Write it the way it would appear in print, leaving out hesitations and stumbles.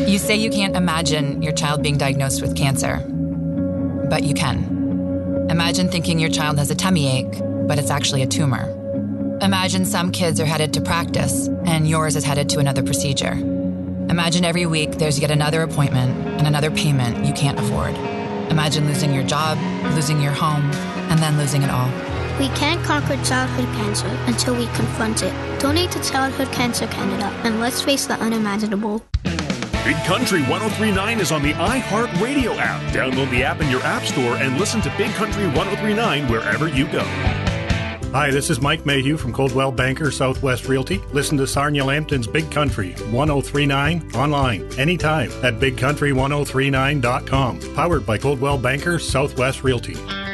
You say you can't imagine your child being diagnosed with cancer, but you can. Imagine thinking your child has a tummy ache, but it's actually a tumor. Imagine some kids are headed to practice, and yours is headed to another procedure. Imagine every week there's yet another appointment and another payment you can't afford. Imagine losing your job, losing your home, and then losing it all. We can't conquer childhood cancer until we confront it. Donate to Childhood Cancer Canada, and let's face the unimaginable. Big Country 1039 is on the iHeartRadio app. Download the app in your app store and listen to Big Country 1039 wherever you go. Hi, this is Mike Mayhew from Coldwell Banker Southwest Realty. Listen to Sarnia Lambton's Big Country 1039 online anytime at bigcountry1039.com. Powered by Coldwell Banker Southwest Realty.